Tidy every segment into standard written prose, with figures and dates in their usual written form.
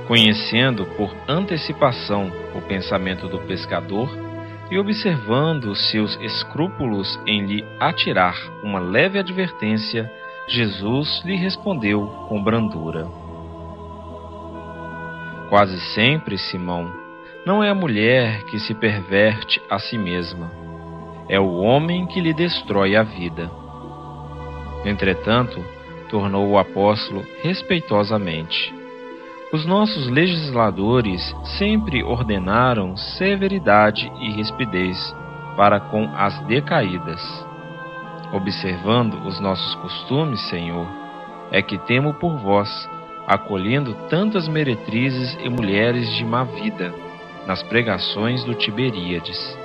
Conhecendo por antecipação o pensamento do pescador e observando os seus escrúpulos em lhe atirar uma leve advertência, Jesus lhe respondeu com brandura: Quase sempre, Simão, não é a mulher que se perverte a si mesma, é o homem que lhe destrói a vida. Entretanto, tornou o apóstolo respeitosamente: os nossos legisladores sempre ordenaram severidade e rispidez para com as decaídas. Observando os nossos costumes, Senhor, é que temo por vós, acolhendo tantas meretrizes e mulheres de má vida nas pregações do Tiberíades.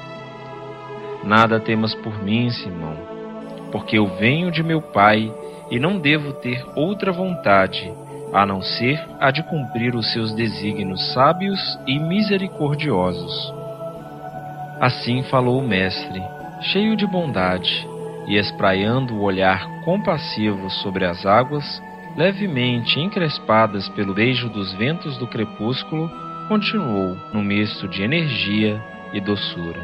Nada temas por mim, Simão, porque eu venho de meu Pai e não devo ter outra vontade a não ser a de cumprir os seus desígnios sábios e misericordiosos. Assim falou o Mestre, cheio de bondade, e espraiando o olhar compassivo sobre as águas, levemente encrespadas pelo beijo dos ventos do crepúsculo, continuou no misto de energia e doçura.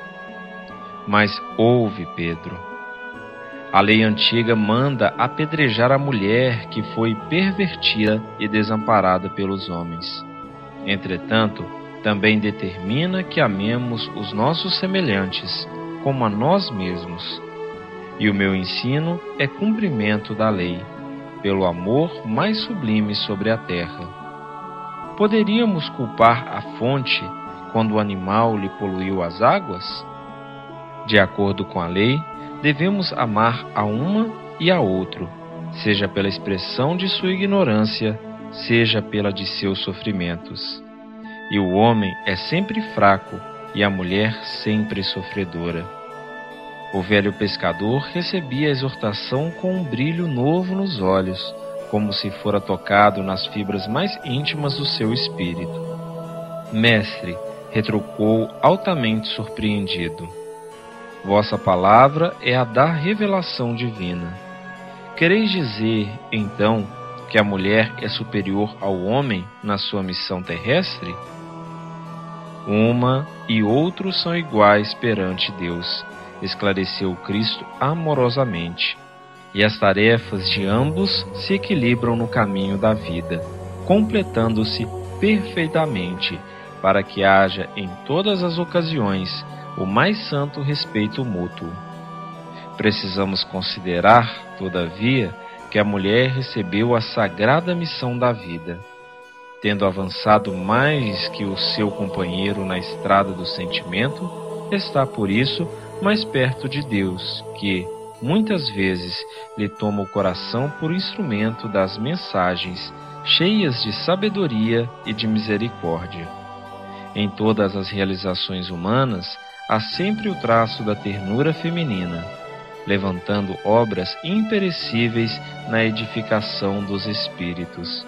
Mas ouve, Pedro. A lei antiga manda apedrejar a mulher que foi pervertida e desamparada pelos homens. Entretanto, também determina que amemos os nossos semelhantes, como a nós mesmos. E o meu ensino é cumprimento da lei, pelo amor mais sublime sobre a terra. Poderíamos culpar a fonte quando o animal lhe poluiu as águas? De acordo com a lei, devemos amar a uma e a outro, seja pela expressão de sua ignorância, seja pela de seus sofrimentos. E o homem é sempre fraco e a mulher sempre sofredora. O velho pescador recebia a exortação com um brilho novo nos olhos, como se fora tocado nas fibras mais íntimas do seu espírito. Mestre, retrucou altamente surpreendido, vossa palavra é a da revelação divina. Quereis dizer, então, que a mulher é superior ao homem na sua missão terrestre? Uma e outro são iguais perante Deus, esclareceu Cristo amorosamente, e as tarefas de ambos se equilibram no caminho da vida, completando-se perfeitamente, para que haja em todas as ocasiões o mais santo respeito mútuo. Precisamos considerar, todavia, que a mulher recebeu a sagrada missão da vida, tendo avançado mais que o seu companheiro na estrada do sentimento, está por isso mais perto de Deus, que, muitas vezes, lhe toma o coração por instrumento das mensagens cheias de sabedoria e de misericórdia. Em todas as realizações humanas, há sempre o traço da ternura feminina, levantando obras imperecíveis na edificação dos espíritos.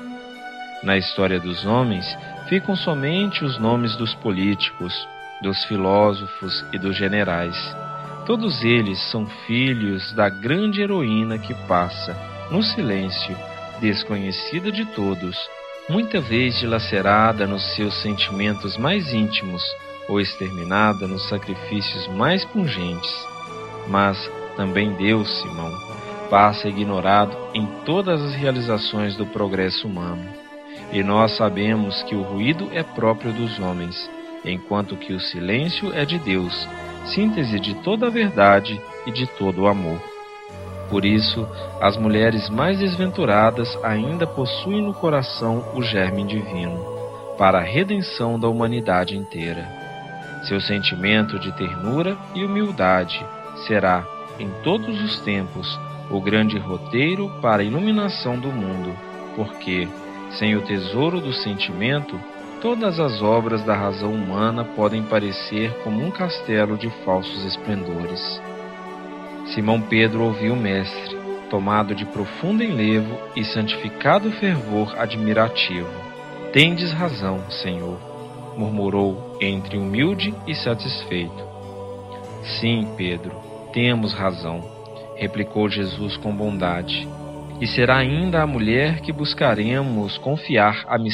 Na história dos homens ficam somente os nomes dos políticos, dos filósofos e dos generais. Todos eles são filhos da grande heroína que passa, no silêncio, desconhecida de todos, muita vez dilacerada nos seus sentimentos mais íntimos, ou exterminada nos sacrifícios mais pungentes. Mas também Deus, Simão, passa ignorado em todas as realizações do progresso humano. E nós sabemos que o ruído é próprio dos homens, enquanto que o silêncio é de Deus, síntese de toda a verdade e de todo o amor. Por isso, as mulheres mais desventuradas ainda possuem no coração o germe divino, para a redenção da humanidade inteira. Seu sentimento de ternura e humildade será, em todos os tempos, o grande roteiro para a iluminação do mundo, porque, sem o tesouro do sentimento, todas as obras da razão humana podem parecer como um castelo de falsos esplendores. Simão Pedro ouviu o Mestre, tomado de profundo enlevo e santificado fervor admirativo. Tendes razão, Senhor, murmurou entre humilde e satisfeito. Sim, Pedro, temos razão, replicou Jesus com bondade. E será ainda a mulher que buscaremos confiar a missão